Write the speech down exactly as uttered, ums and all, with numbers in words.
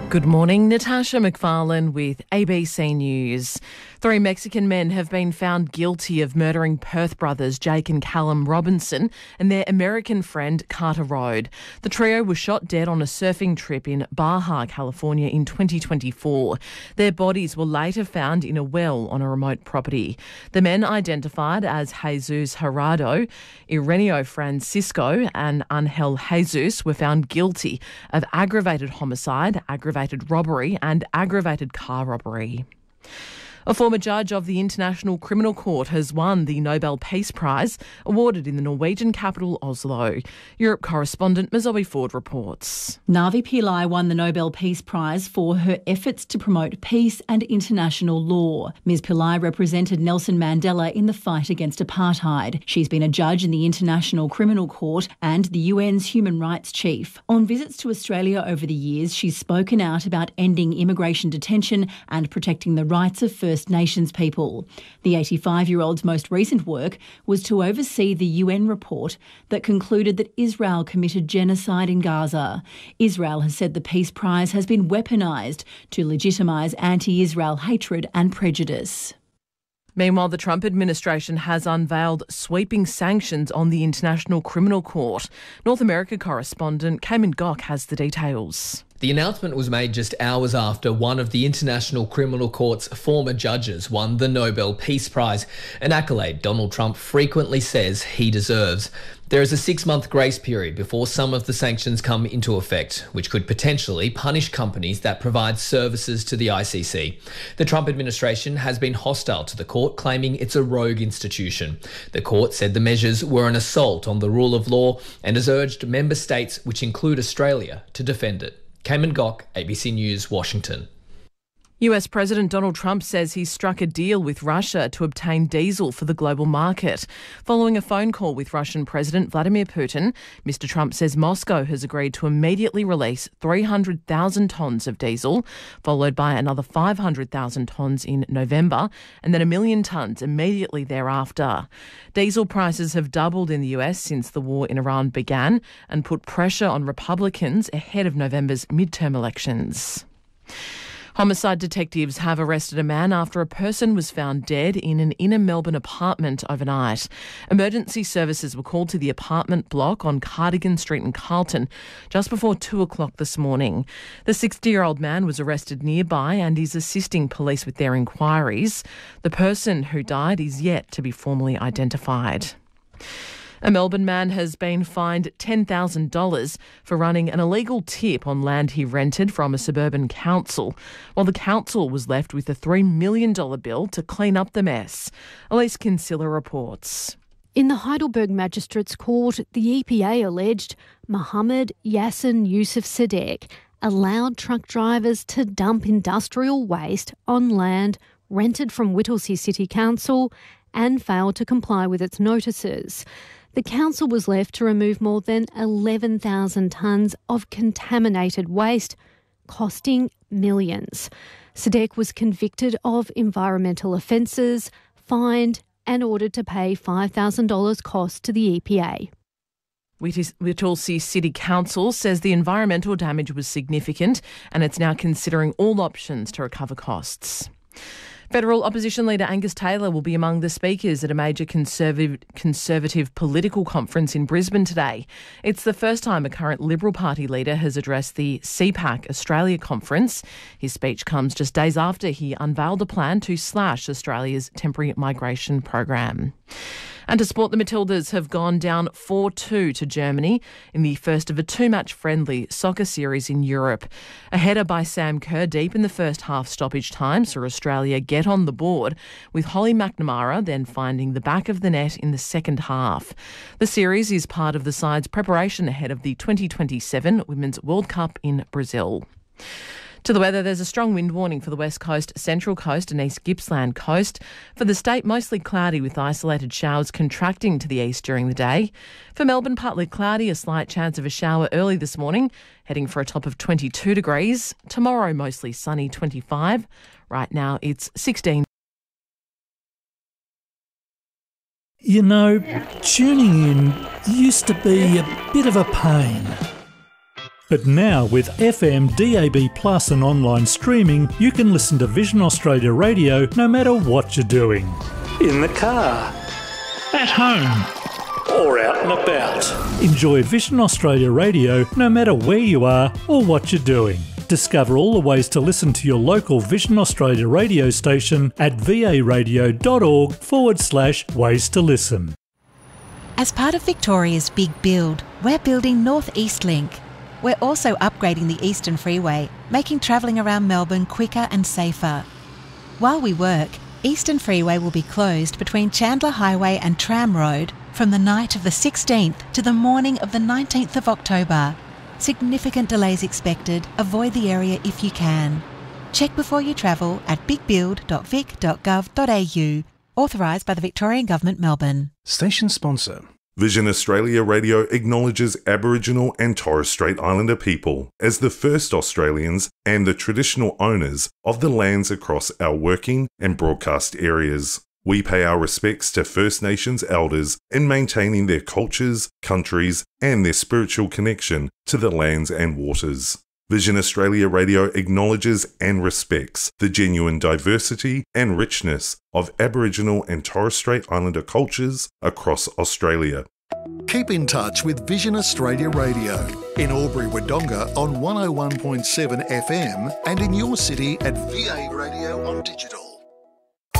Good morning, Natasha McFarlane with A B C News. Three Mexican men have been found guilty of murdering Perth brothers Jake and Callum Robinson and their American friend Carter Road. The trio was shot dead on a surfing trip in Baja, California in twenty twenty-four. Their bodies were later found in a well on a remote property. The men, identified as Jesus Gerardo, Ireneo Francisco and Angel Jesus, were found guilty of aggravated homicide, aggravated robbery and aggravated car robbery. A former judge of the International Criminal Court has won the Nobel Peace Prize, awarded in the Norwegian capital Oslo. Europe correspondent Mazoe Ford reports. Navi Pillai won the Nobel Peace Prize for her efforts to promote peace and international law. Miz Pillai represented Nelson Mandela in the fight against apartheid. She's been a judge in the International Criminal Court and the U N's Human Rights Chief. On visits to Australia over the years, she's spoken out about ending immigration detention and protecting the rights of First Nations people. The eighty-five-year-old's most recent work was to oversee the U N report that concluded that Israel committed genocide in Gaza. Israel has said the Peace Prize has been weaponised to legitimise anti-Israel hatred and prejudice. Meanwhile, the Trump administration has unveiled sweeping sanctions on the International Criminal Court. North America correspondent Cayman Gock has the details. The announcement was made just hours after one of the International Criminal Court's former judges won the Nobel Peace Prize, an accolade Donald Trump frequently says he deserves. There is a six-month grace period before some of the sanctions come into effect, which could potentially punish companies that provide services to the I C C. The Trump administration has been hostile to the court, claiming it's a rogue institution. The court said the measures were an assault on the rule of law and has urged member states, which include Australia, to defend it. Cayman Gock, A B C News, Washington. U S President Donald Trump says he's struck a deal with Russia to obtain diesel for the global market. Following a phone call with Russian President Vladimir Putin, Mister Trump says Moscow has agreed to immediately release three hundred thousand tonnes of diesel, followed by another five hundred thousand tonnes in November, and then a million tonnes immediately thereafter. Diesel prices have doubled in the U S since the war in Iran began and put pressure on Republicans ahead of November's midterm elections. Homicide detectives have arrested a man after a person was found dead in an inner Melbourne apartment overnight. Emergency services were called to the apartment block on Cardigan Street in Carlton just before two o'clock this morning. The sixty-year-old man was arrested nearby and is assisting police with their inquiries. The person who died is yet to be formally identified. A Melbourne man has been fined ten thousand dollars for running an illegal tip on land he rented from a suburban council, while the council was left with a three million dollars bill to clean up the mess. Elise Kinsella reports. In the Heidelberg Magistrates Court, the E P A alleged Mohammed Yassin Yusuf Sadek allowed truck drivers to dump industrial waste on land rented from Whittlesea City Council and failed to comply with its notices. The council was left to remove more than eleven thousand tonnes of contaminated waste, costing millions. Sadek was convicted of environmental offences, fined and ordered to pay five thousand dollars cost to the E P A. Whittlesea City Council says the environmental damage was significant and it's now considering all options to recover costs. Federal opposition leader Angus Taylor will be among the speakers at a major conservative, conservative political conference in Brisbane today. It's the first time a current Liberal Party leader has addressed the C PAC Australia conference. His speech comes just days after he unveiled a plan to slash Australia's temporary migration program. And to sport, the Matildas have gone down four two to Germany in the first of a two-match friendly soccer series in Europe. A header by Sam Kerr deep in the first half stoppage time saw Australia get on the board, with Holly McNamara then finding the back of the net in the second half. The series is part of the side's preparation ahead of the twenty twenty-seven Women's World Cup in Brazil. To the weather, there's a strong wind warning for the West Coast, Central Coast and East Gippsland Coast. For the state, mostly cloudy with isolated showers contracting to the east during the day. For Melbourne, partly cloudy, a slight chance of a shower early this morning, heading for a top of twenty-two degrees. Tomorrow, mostly sunny, twenty-five. Right now, it's sixteen. You know, tuning in used to be a bit of a pain. But now with F M, D A B plus and online streaming, you can listen to Vision Australia Radio no matter what you're doing. In the car, at home, or out and about. Enjoy Vision Australia Radio no matter where you are or what you're doing. Discover all the ways to listen to your local Vision Australia radio station at varadio.org forward slash ways to listen. As part of Victoria's Big Build, we're building North East Link. We're also upgrading the Eastern Freeway, making travelling around Melbourne quicker and safer. While we work, Eastern Freeway will be closed between Chandler Highway and Tram Road from the night of the sixteenth to the morning of the nineteenth of October. Significant delays expected. Avoid the area if you can. Check before you travel at big build dot vic dot gov dot a u. Authorised by the Victorian Government, Melbourne. Station sponsor. Vision Australia Radio acknowledges Aboriginal and Torres Strait Islander people as the first Australians and the traditional owners of the lands across our working and broadcast areas. We pay our respects to First Nations elders in maintaining their cultures, countries, and their spiritual connection to the lands and waters. Vision Australia Radio acknowledges and respects the genuine diversity and richness of Aboriginal and Torres Strait Islander cultures across Australia. Keep in touch with Vision Australia Radio in Albury-Wodonga on one oh one point seven F M and in your city at V A Radio on digital.